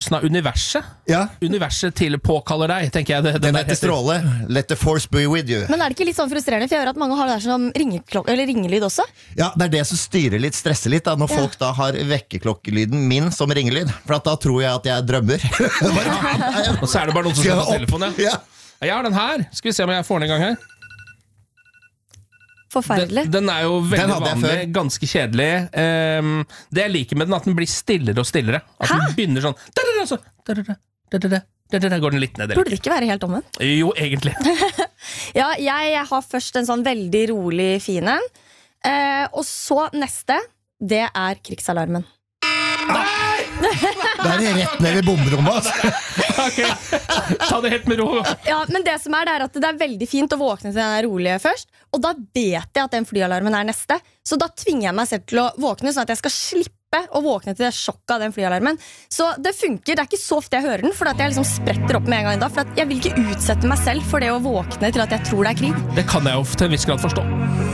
beskrivelsen av universet. Ja. Universet til påkaller deg, tenker jeg. Den heter stråle. Let the force be with you. Men er det ikke litt sånn frustrerende? For jeg hører at mange har det der som ringelyd også. Ja, det det som styrer litt, stresser litt da, når folk da har vekkerklokkelyden min som ringelyd. For at da tror jeg at jeg drømmer. Og så det bare noen som skal ta telefonen. Ja. Jeg har den her. Skal vi se om jeg får den en gang her. Forferdelig. Den jo veldig vanlig, før. ganske kjedelig. Det jeg liker med den, at den blir stillere og stillere. At den begynner sånn går den litt ned. Burde det ikke være helt omvendt? Jo, egentlig. Ja, jeg har først en sånn veldig rolig fin en. Og så neste, det krigsalarmen. Det rett ned i bomberommet. Ok, ta det helt med ro. Ja, men det som det at det veldig fint å våkne til den rolige først. Og da vet jeg at den flyalarmen neste. Så da tvinger jeg meg selv til å våkne, sånn at jeg skal slippe å våkne til det sjokket av den flyalarmen. Så det funker, det ikke så ofte jeg hører den, for at jeg liksom spretter opp med en gang da. For at jeg vil ikke utsette meg selv for det å våkne til at jeg tror det krig. Det kan jeg jo til en viss grad forstå.